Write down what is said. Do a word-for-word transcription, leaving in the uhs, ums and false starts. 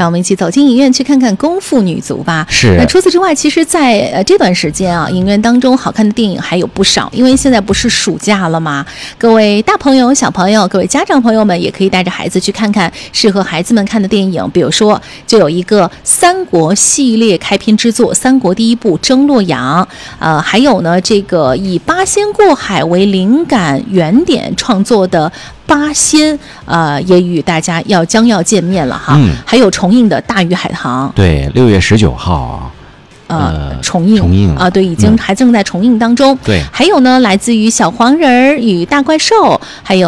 让我们一起走进影院去看看《功夫女足》吧。 是。 那除此之外，其实在呃这段时间啊，影院当中好看的电影还有不少，因为现在不是暑假了吗？各位大朋友、小朋友，各位家长朋友们，也可以带着孩子去看看适合孩子们看的电影。比如说，就有一个三国系列开篇之作《三国第一部征洛阳》，呃，还有呢，这个以八仙过海为灵感原点创作的八仙，呃，也与大家要将要见面了哈。嗯、还有重映的《大鱼海棠》， 对，六月十九号啊。 呃，重映， 重映啊、呃，对，已经还正在重映当中。 嗯、对， 还有呢，来自于小黄人儿与大怪兽，还有。